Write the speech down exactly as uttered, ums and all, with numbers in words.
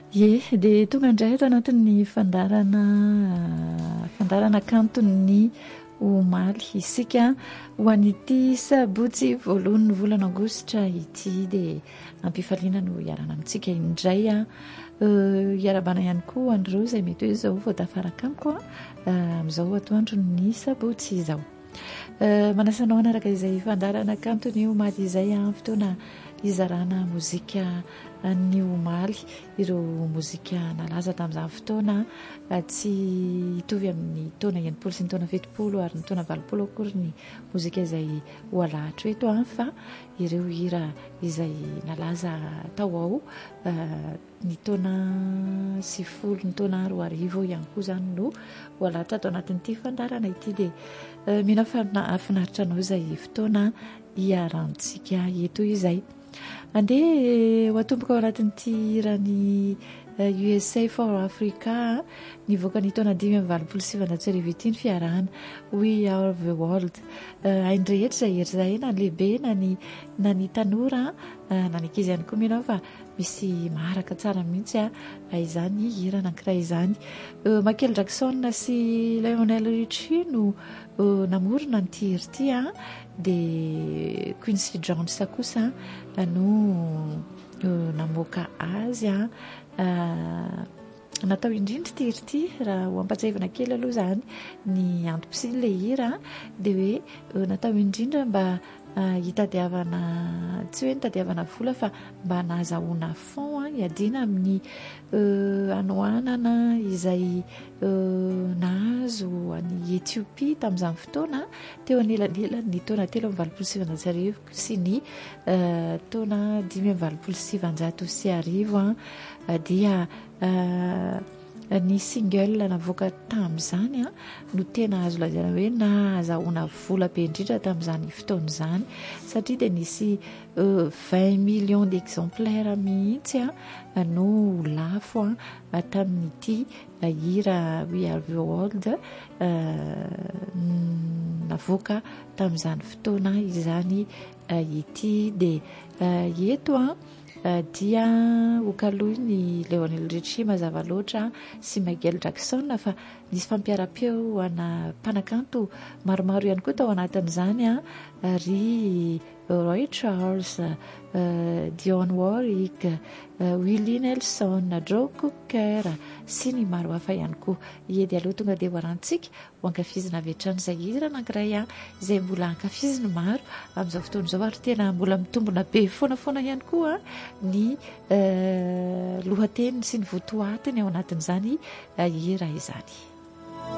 Ye, dia tonga indray eto anatin'ny fandarana fandarana kanton'ny omaly isika ho an'ity sabotsy voalohan'ny volana aogositra ity dia ampifaliana no hiarana amintsika indray a hiarabana ihany koa andreo izay mety hoe izao vao tafaraka amiko a amin'izao atoandro ny sabotsy izao manasanao anaraka izay fandarana kantony omaly izay a fotoana izarana mozika ny omaly ireo mozika nalaza tamin'izany fotoana tsy hitovy amin'ny taona enimpolo sy ny taona fitopolo ary ny taona valopolo akory ny mozika izay ho alahatra eto a fa ireo hira izay nalaza tao ao ny taona sivifolo ny taona roa arivo ihany koa izany no ho alahatra atao anatin'ity fandarana ity dia mino afinaritra anao izay fotoana hiarantsika eto izay andeha ho atomboka ao anatin'ity irany U S A for Africa nivoaka ny taona dimy amby valopolo sy sivanjato sy arivo ity ny fiarahana We Are the World hain-drehetra izay hery izay na ny lehibe na ny na ny tanora na ny ankizy ihany koa mino fa misy maharaka tsara mihitsy a izany hira anankiray izany Michael Jackson sy Lionel Richie no namorona nyity hira ity a dia Quincy Jones kosa no namoaka azy a natao indrindra ity hira ity raha ho ampatsahivana kely aloha izany ny antom-pisiany ilay hira dia hoe natao indrindra mba hitadiavana tsy hoe nitadiavana vola fa mba nahazahoana fond hiadiana amin'ny anohanana izay nahazo any Etiopia tamin'izany fotoana teo anelanelany ny taona telo amby valopolo sy sivanjato sy arivo sy ny taona dimy amby valopolo sy sivanjato sy arivo dia ny single navoaka tamin'izany a no tena azo lazaina hoe nahazahoana vola be indrindra tamin'izany fotoana izany satria dia nisy vingt millions d'exemplaires mihitsy a no lafo a tamin'ity hira We Are the World navoaka tamin'izany fotoana izany ity dia eto a dia okalohy ny Lionel Richie mazava loatra sy Michael Jackson fa nisy fampiara-peo ana mpanakanto maromaro ihany koa tao anatin'izany a ry Roy Charles Dionne Warwick Willie Nelson Joe Cocker sy ny maro hafa ihany koa edy aloha tonga dia hoarantsika ho ankafizina avy hatrany izay hira anankiray a izay mbola ankafiziny maro amin'izao fotoana izao ary tena mbola mitombona be foanafoana ihany koa ny lohateny sy ny votoatiny ao anatin'izany hira izany